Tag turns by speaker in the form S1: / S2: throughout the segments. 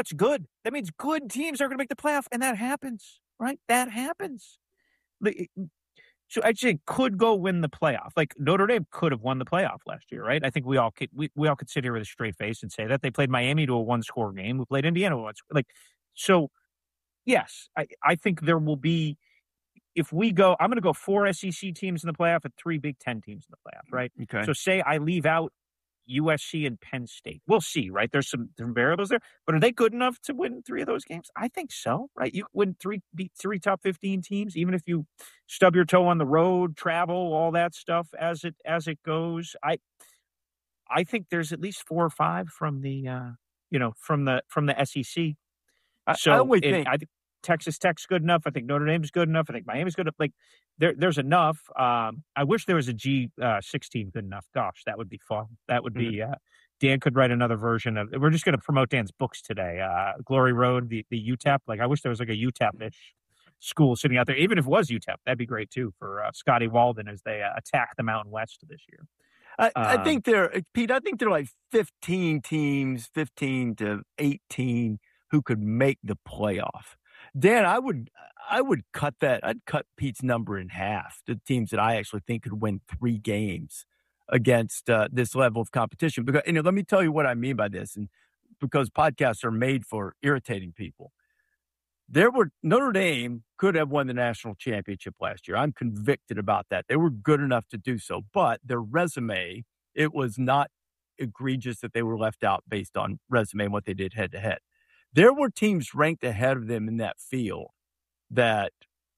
S1: That's good. That means good teams are going to make the playoff, and that happens, right? That happens. So I'd say could go win the playoff. Like Notre Dame could have won the playoff last year, right? I think we all could sit here with a straight face and say that they played Miami to a 1-score game. We played Indiana to like so. Yes, I think there will be. If we go, I'm going to go 4 SEC teams in the playoff and 3 Big Ten teams in the playoff, right?
S2: Okay.
S1: So say I leave out USC and Penn State. We'll see, right? There's some variables there, but are they good enough to win 3 of those games? I think so, right? You win beat 3 top 15 teams, even if you stub your toe on the road, travel, all that stuff as it goes. I think there's at least 4 or 5 from the from the SEC. So
S2: I only think
S1: I think Texas Tech's good enough. I think Notre Dame's good enough. I think Miami's good enough. Like there's enough. I wish there was a G16 good enough. Gosh, that would be fun. That would be Dan could write another version of. We're just going to promote Dan's books today. Glory Road, the UTEP. Like I wish there was like a UTEP-ish school sitting out there. Even if it was UTEP, that'd be great too for Scotty Walden as they attack the Mountain West this year.
S2: I think Pete. I think there are like 15 teams, 15 to 18 who could make the playoff. Dan, I would cut that. I'd cut Pete's number in half. The teams that I actually think could win 3 games against this level of competition. Because let me tell you what I mean by this, and because podcasts are made for irritating people. Notre Dame could have won the national championship last year. I'm convicted about that. They were good enough to do so, but their resume, it was not egregious that they were left out based on resume and what they did head to head. There were teams ranked ahead of them in that field that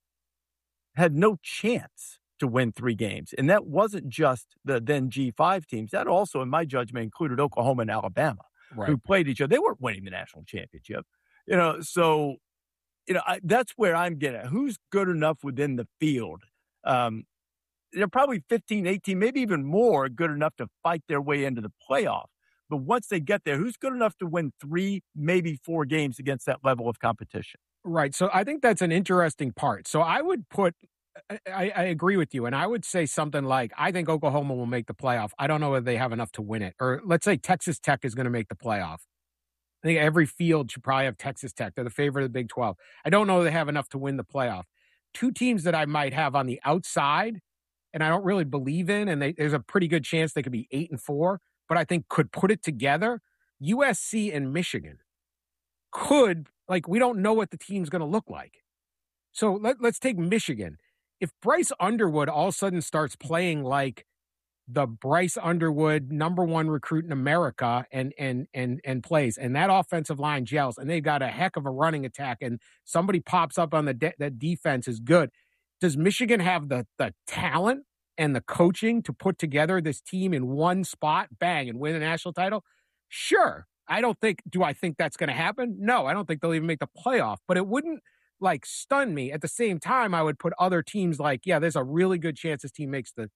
S2: had no chance to win 3 games. And that wasn't just the then G5 teams. That also, in my judgment, included Oklahoma and Alabama, who played each other. They weren't winning the national championship. So that's where I'm getting at. Who's good enough within the field? They're probably 15, 18, maybe even more good enough to fight their way into the playoff. But once they get there, who's good enough to win 3, maybe 4 games against that level of competition?
S3: Right. So I think that's an interesting part. So I would I agree with you. And I would say something like, I think Oklahoma will make the playoff. I don't know whether they have enough to win it. Or let's say Texas Tech is going to make the playoff. I think every field should probably have Texas Tech. They're the favorite of the Big 12. I don't know if they have enough to win the playoff. 2 teams that I might have on the outside, and I don't really believe in, and there's a pretty good chance they could be 8-4, but I think could put it together. USC and Michigan could, we don't know what the team's going to look like. So let's take Michigan. If Bryce Underwood all of a sudden starts playing like the Bryce Underwood #1 recruit in America and plays, and that offensive line gels, and they've got a heck of a running attack, and somebody pops up on that defense is good. Does Michigan have the talent and the coaching to put together this team in one spot, bang, and win a national title? Sure. Do I think that's going to happen? No, I don't think they'll even make the playoff, but it wouldn't stun me. At the same time, I would put other teams there's a really good chance this team makes the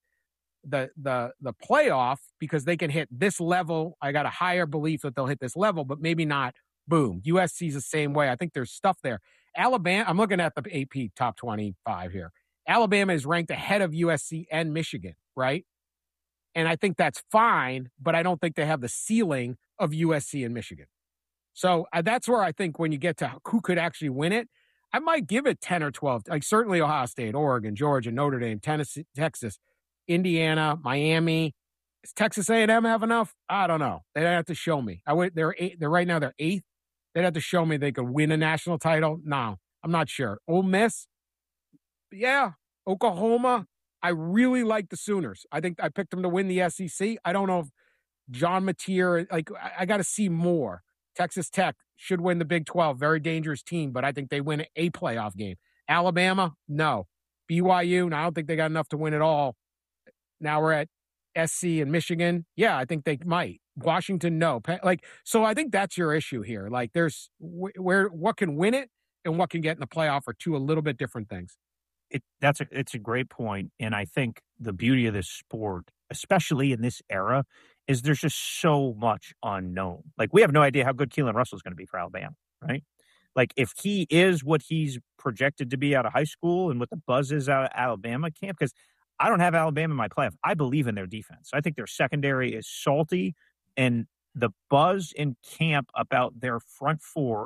S3: playoff because they can hit this level. I got a higher belief that they'll hit this level, but maybe not. Boom. USC's the same way. I think there's stuff there. Alabama, I'm looking at the AP top 25 here. Alabama is ranked ahead of USC and Michigan, right? And I think that's fine, but I don't think they have the ceiling of USC and Michigan. So that's where I think when you get to who could actually win it, I might give it 10 or 12. Certainly Ohio State, Oregon, Georgia, Notre Dame, Tennessee, Texas, Indiana, Miami. Does Texas A&M have enough? I don't know. They'd have to show me. They're right now. They're 8th. They'd have to show me they could win a national title. No, I'm not sure. Ole Miss, yeah. Oklahoma, I really like the Sooners. I think I picked them to win the SEC. I don't know if John Mateer, I got to see more. Texas Tech should win the Big 12. Very dangerous team, but I think they win a playoff game. Alabama, no. BYU, I don't think they got enough to win it all. Now we're at SC and Michigan. Yeah, I think they might. Washington, no. So I think that's your issue here. There's what can win it and what can get in the playoff are 2 a little bit different things.
S1: It's a great point. And I think the beauty of this sport, especially in this era, is there's just so much unknown. We have no idea how good Keelan Russell is going to be for Alabama, right? If he is what he's projected to be out of high school and what the buzz is out of Alabama camp, because I don't have Alabama in my playoff. I believe in their defense. I think their secondary is salty, and the buzz in camp about their front four